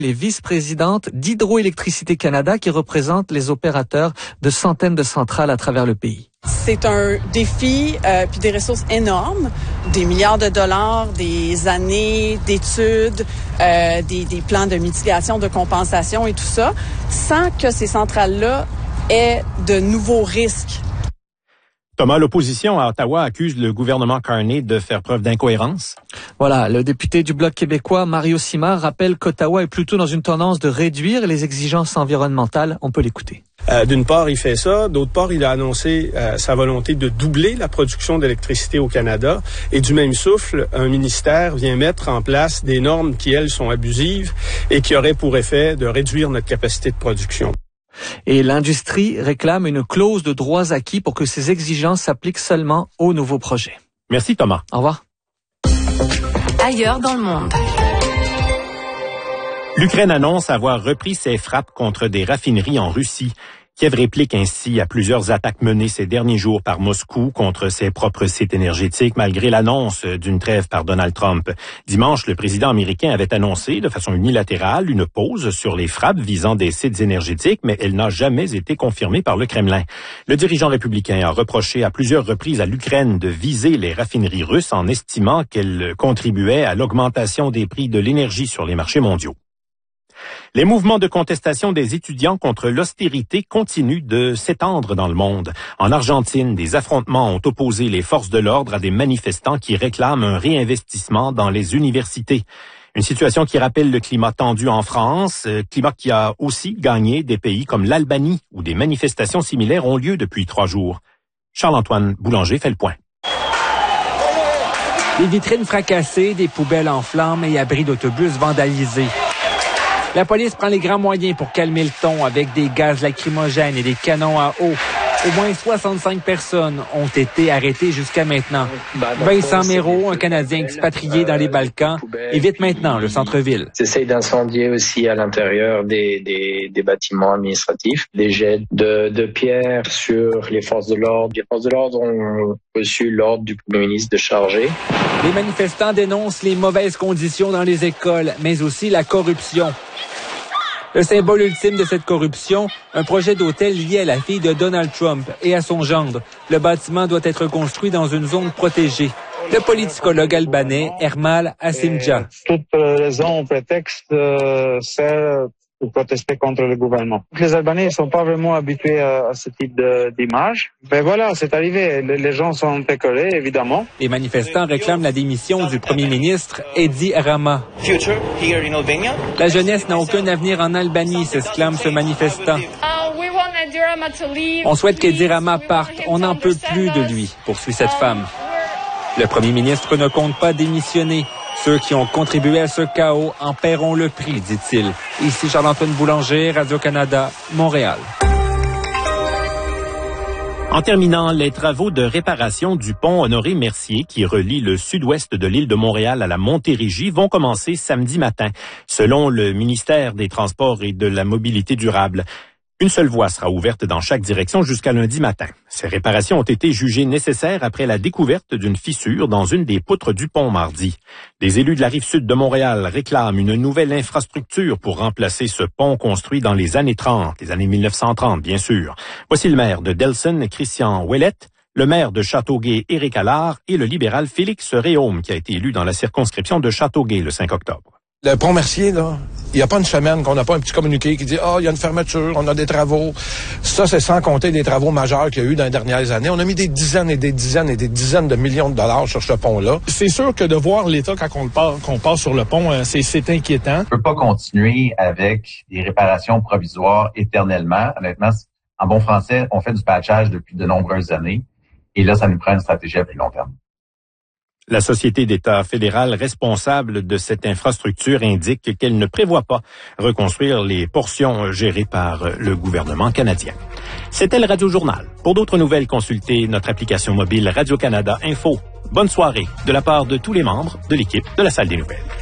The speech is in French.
Les vice-présidentes d'Hydroélectricité Canada qui représentent les opérateurs de centaines de centrales à travers le pays. C'est un défi puis des ressources énormes, des milliards de dollars, des années d'études, des plans de mitigation, de compensation et tout ça, sans que ces centrales-là aient de nouveaux risques. Thomas, l'opposition à Ottawa accuse le gouvernement Carney de faire preuve d'incohérence. Voilà, le député du Bloc québécois, Mario Simard, rappelle qu'Ottawa est plutôt dans une tendance de réduire les exigences environnementales. On peut l'écouter. D'une part, il fait ça. D'autre part, il a annoncé sa volonté de doubler la production d'électricité au Canada. Et du même souffle, un ministère vient mettre en place des normes qui, elles, sont abusives et qui auraient pour effet de réduire notre capacité de production. Et l'industrie réclame une clause de droits acquis pour que ces exigences s'appliquent seulement aux nouveaux projets. Merci Thomas. Au revoir. Ailleurs dans le monde. L'Ukraine annonce avoir repris ses frappes contre des raffineries en Russie. Kiev réplique ainsi à plusieurs attaques menées ces derniers jours par Moscou contre ses propres sites énergétiques, malgré l'annonce d'une trêve par Donald Trump. Dimanche, le président américain avait annoncé de façon unilatérale une pause sur les frappes visant des sites énergétiques, mais elle n'a jamais été confirmée par le Kremlin. Le dirigeant républicain a reproché à plusieurs reprises à l'Ukraine de viser les raffineries russes en estimant qu'elles contribuaient à l'augmentation des prix de l'énergie sur les marchés mondiaux. Les mouvements de contestation des étudiants contre l'austérité continuent de s'étendre dans le monde. En Argentine, des affrontements ont opposé les forces de l'ordre à des manifestants qui réclament un réinvestissement dans les universités. Une situation qui rappelle le climat tendu en France, climat qui a aussi gagné des pays comme l'Albanie, où des manifestations similaires ont lieu depuis 3 jours. Charles-Antoine Boulanger fait le point. Des vitrines fracassées, des poubelles en flammes et abris d'autobus vandalisés. La police prend les grands moyens pour calmer le ton avec des gaz lacrymogènes et des canons à eau. Au moins 65 personnes ont été arrêtées jusqu'à maintenant. Vincent Méraud, un Canadien expatrié dans les Balkans, évite maintenant le centre-ville. Ils essayent d'incendier aussi à l'intérieur des bâtiments administratifs, des jets de pierres sur les forces de l'ordre. Les forces de l'ordre ont reçu l'ordre du Premier ministre de charger. Les manifestants dénoncent les mauvaises conditions dans les écoles, mais aussi la corruption. Le symbole ultime de cette corruption, un projet d'hôtel lié à la fille de Donald Trump et à son gendre. Le bâtiment doit être construit dans une zone protégée. Le politicologue albanais Ermal Asimdja. Toute raison ou prétexte sert pour protester contre le gouvernement. Les Albanais ne sont pas vraiment habitués à ce type d'image. Mais voilà, c'est arrivé. Les gens sont écœurés, évidemment. Les manifestants réclament la démission du premier ministre Edi Rama. La jeunesse n'a aucun avenir en Albanie, s'exclame ce manifestant. On souhaite qu'Edi Rama parte. On n'en peut plus de lui, poursuit cette femme. Le premier ministre ne compte pas démissionner. Ceux qui ont contribué à ce chaos en paieront le prix, dit-il. Ici Charles-Antoine Boulanger, Radio-Canada, Montréal. En terminant, les travaux de réparation du pont Honoré-Mercier qui relie le sud-ouest de l'île de Montréal à la Montérégie vont commencer samedi matin, selon le ministère des Transports et de la Mobilité durable. Une seule voie sera ouverte dans chaque direction jusqu'à lundi matin. Ces réparations ont été jugées nécessaires après la découverte d'une fissure dans une des poutres du pont mardi. Des élus de la Rive-Sud de Montréal réclament une nouvelle infrastructure pour remplacer ce pont construit dans les années 30, les années 1930 bien sûr. Voici le maire de Delson, Christian Ouellette, le maire de Châteauguay, Éric Allard, et le libéral Félix Réaume qui a été élu dans la circonscription de Châteauguay le 5 octobre. Le pont Mercier, là, il n'y a pas une semaine qu'on n'a pas un petit communiqué qui dit « Ah, il y a une fermeture, on a des travaux. » Ça, c'est sans compter les travaux majeurs qu'il y a eu dans les dernières années. On a mis des dizaines et des dizaines et des dizaines de millions de dollars sur ce pont-là. C'est sûr que de voir l'état quand qu'on passe sur le pont, c'est inquiétant. On ne peut pas continuer avec des réparations provisoires éternellement. Honnêtement, en bon français, on fait du patchage depuis de nombreuses années. Et là, ça nous prend une stratégie à plus long terme. La Société d'État fédérale responsable de cette infrastructure indique qu'elle ne prévoit pas reconstruire les portions gérées par le gouvernement canadien. C'était le Radio-Journal. Pour d'autres nouvelles, consultez notre application mobile Radio-Canada Info. Bonne soirée de la part de tous les membres de l'équipe de la Salle des Nouvelles.